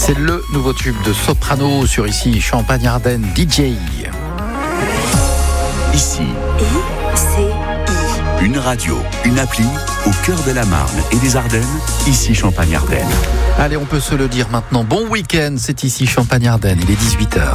C'est le nouveau tube de Soprano sur ici Champagne-Ardenne, DJ. Ici, ICI. une radio, une appli au cœur de la Marne et des Ardennes. Ici Champagne-Ardenne. Allez, on peut se le dire maintenant. Bon week-end, c'est ici Champagne-Ardenne. Il est 18h.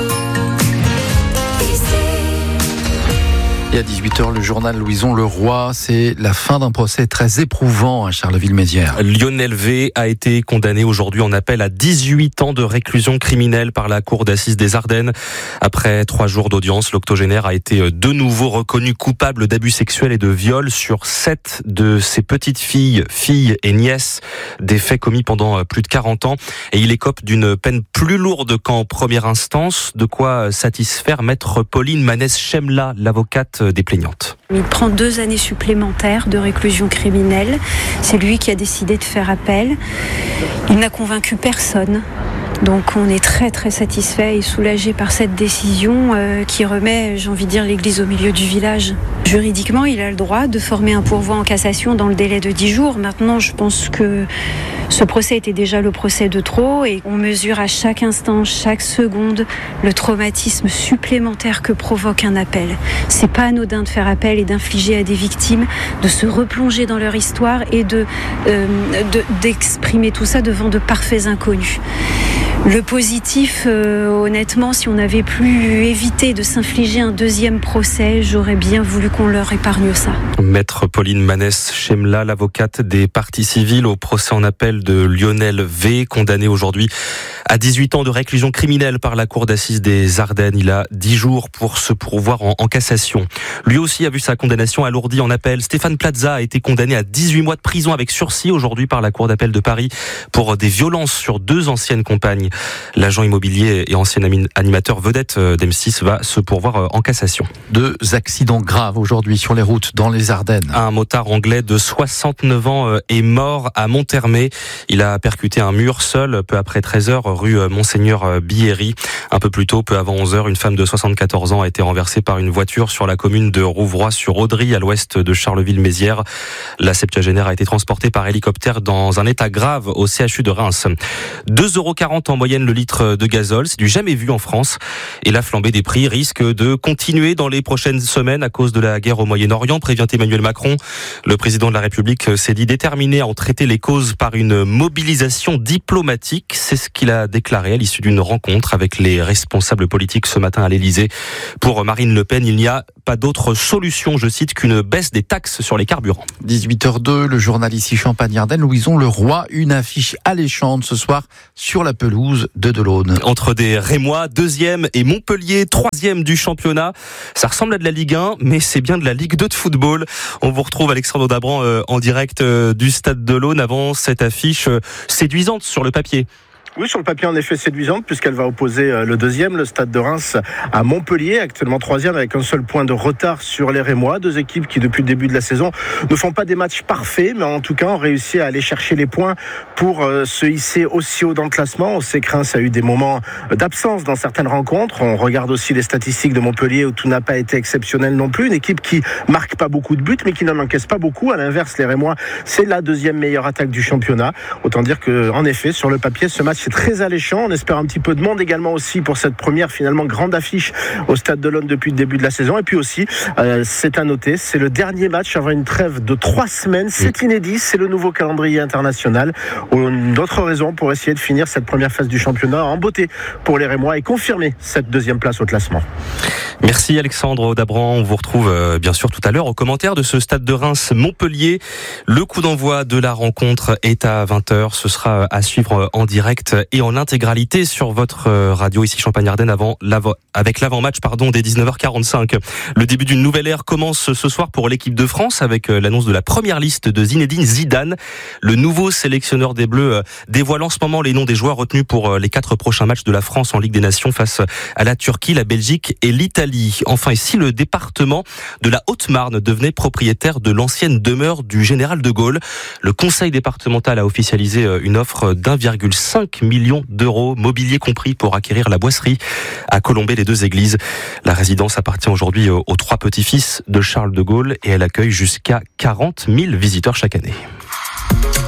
Et à 18h, le journal Louison Leroy, c'est la fin d'un procès très éprouvant à Charleville-Mézières. Lionel V a été condamné aujourd'hui en appel à 18 ans de réclusion criminelle par la cour d'assises des Ardennes. Après 3 jours d'audience, l'octogénaire a été de nouveau reconnu coupable d'abus sexuels et de viol sur 7 de ses petites filles et nièces, des faits commis pendant plus de 40 ans. Et il écope d'une peine plus lourde qu'en première instance, de quoi satisfaire maître Pauline Manès-Chemla, l'avocate des plaignantes. Il prend 2 années supplémentaires de réclusion criminelle. C'est lui qui a décidé de faire appel. Il n'a convaincu personne. Donc on est très très satisfait et soulagé par cette décision qui remet, j'ai envie de dire, l'église au milieu du village. Juridiquement, il a le droit de former un pourvoi en cassation dans le délai de 10 jours. Maintenant, je pense que ce procès était déjà le procès de trop et on mesure à chaque instant, chaque seconde, le traumatisme supplémentaire que provoque un appel. C'est pas anodin de faire appel et d'infliger à des victimes, de se replonger dans leur histoire et d'exprimer tout ça devant de parfaits inconnus. Le positif, honnêtement, si on avait pu éviter de s'infliger un 2e procès, j'aurais bien voulu qu'on leur épargne ça. Maître Pauline Manès-Chemla, l'avocate des parties civiles au procès en appel de Lionel V, condamné aujourd'hui à 18 ans de réclusion criminelle par la cour d'assises des Ardennes. Il a 10 jours pour se pourvoir en cassation. Lui aussi a vu sa condamnation alourdie en appel. Stéphane Plaza a été condamné à 18 mois de prison avec sursis aujourd'hui par la cour d'appel de Paris pour des violences sur 2 anciennes compagnes. L'agent immobilier et ancien animateur vedette d'M6 va se pourvoir en cassation. 2 accidents graves aujourd'hui sur les routes dans les Ardennes. Un motard anglais de 69 ans est mort à Monthermé. Il a percuté un mur seul peu après 13h rue Monseigneur Bierry. Un peu plus tôt, peu avant 11h, une femme de 74 ans a été renversée par une voiture sur la commune de Rouvroy-sur-Audry à l'ouest de Charleville-Mézières. La septuagénaire a été transportée par hélicoptère dans un état grave au CHU de Reims. 2,40 € en moyenne le litre de gazole, c'est du jamais vu en France. Et la flambée des prix risque de continuer dans les prochaines semaines à cause de la guerre au Moyen-Orient, prévient Emmanuel Macron. Le président de la République s'est dit déterminé à en traiter les causes par une mobilisation diplomatique. C'est ce qu'il a déclaré à l'issue d'une rencontre avec les responsables politiques ce matin à l'Élysée. Pour Marine Le Pen, il n'y a pas d'autre solution, je cite, qu'une baisse des taxes sur les carburants. 18h02, le journal ici Champagne-Ardenne, Louison Leroy, une affiche alléchante ce soir sur la pelouse de Delaune. Entre des Rémois, 2e, et Montpellier, 3e du championnat. Ça ressemble à de la Ligue 1, mais c'est bien de la Ligue 2 de football. On vous retrouve Alexandre Dabran en direct du stade de l'Aune avant cette affiche séduisante sur le papier. Oui, sur le papier, en effet, séduisante, puisqu'elle va opposer le 2e, le Stade de Reims, à Montpellier, actuellement 3e, avec un seul point de retard sur les Rémois. 2 équipes qui, depuis le début de la saison, ne font pas des matchs parfaits, mais en tout cas, ont réussi à aller chercher les points pour se hisser aussi haut dans le classement. On sait que Reims a eu des moments d'absence dans certaines rencontres. On regarde aussi les statistiques de Montpellier, où tout n'a pas été exceptionnel non plus. Une équipe qui marque pas beaucoup de buts, mais qui n'en encaisse pas beaucoup. À l'inverse, les Rémois, c'est la 2e meilleure attaque du championnat. Autant dire que, en effet, sur le papier, ce match c'est très alléchant. On espère un petit peu de monde également aussi pour cette première finalement grande affiche au Stade de l'Aune depuis le début de la saison. Et puis aussi, c'est à noter, c'est le dernier match avant une trêve de 3 semaines. C'est inédit, c'est le nouveau calendrier international. Une autre raison pour essayer de finir cette première phase du championnat en beauté pour les Rémois et confirmer cette 2e place au classement. Merci Alexandre Dabran. On vous retrouve bien sûr tout à l'heure au commentaire de ce Stade de Reims-Montpellier. Le coup d'envoi de la rencontre est à 20h. Ce sera à suivre en direct et en intégralité sur votre radio ici Champagne-Ardenne avec l'avant-match dès 19h45. Le début d'une nouvelle ère commence ce soir pour l'équipe de France avec l'annonce de la première liste de Zinedine Zidane. Le nouveau sélectionneur des Bleus dévoile en ce moment les noms des joueurs retenus pour les 4 prochains matchs de la France en Ligue des Nations face à la Turquie, la Belgique et l'Italie. Enfin, et si le département de la Haute-Marne devenait propriétaire de l'ancienne demeure du général de Gaulle, le conseil départemental a officialisé une offre d'1,5 million d'euros, mobilier compris, pour acquérir la boisserie à Colombey-les-Deux-Églises. La résidence appartient aujourd'hui aux 3 petits-fils de Charles de Gaulle et elle accueille jusqu'à 40 000 visiteurs chaque année.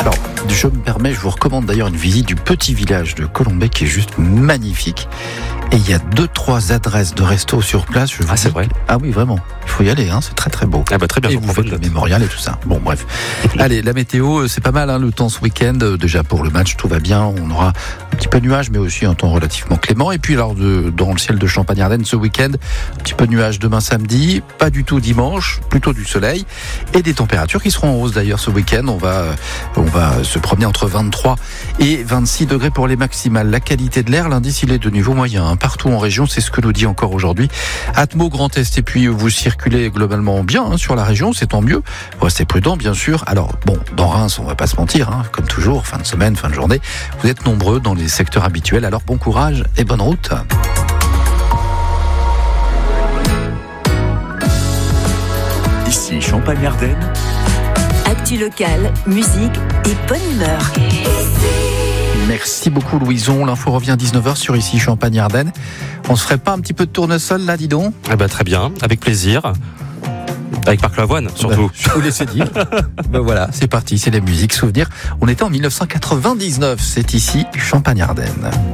Alors, je me permets, je vous recommande d'ailleurs une visite du petit village de Colombey qui est juste magnifique. Et il y a 2-3 adresses de resto sur place. C'est vrai. Ah oui, vraiment. Il faut y aller, c'est très très beau. Ah bah très bien. Et vous faites le mémorial et tout ça. Bon, bref. Allez, la météo, c'est pas mal, le temps ce week-end. Déjà pour le match, tout va bien. On aura un petit peu de nuages, mais aussi un temps relativement clément. Et puis alors, dans le ciel de Champagne-Ardenne ce week-end, un petit peu de nuages demain samedi, pas du tout dimanche, plutôt du soleil et des températures qui seront en hausse d'ailleurs ce week-end. On va se promener entre 23 et 26 degrés pour les maximales. La qualité de l'air, l'indice, il est de niveau moyen. Partout en région, c'est ce que nous dit encore aujourd'hui Atmo Grand Est. Et puis vous circulez globalement bien sur la région, c'est tant mieux. Vous restez prudent bien sûr. Alors bon, dans Reims, on va pas se mentir, comme toujours, fin de semaine, fin de journée, vous êtes nombreux dans les secteurs habituels. Alors bon courage et bonne route. Ici Champagne-Ardenne. Actu locale, musique et bonne humeur. Merci beaucoup Louison, l'info revient à 19h sur Ici Champagne-Ardenne. On se ferait pas un petit peu de tournesol là, dis donc? Très bien, avec plaisir. Avec Marc Lavoine, surtout. Je vous laisse dire. Voilà, c'est parti, c'est la musique souvenir. On était en 1999, c'est Ici Champagne-Ardenne.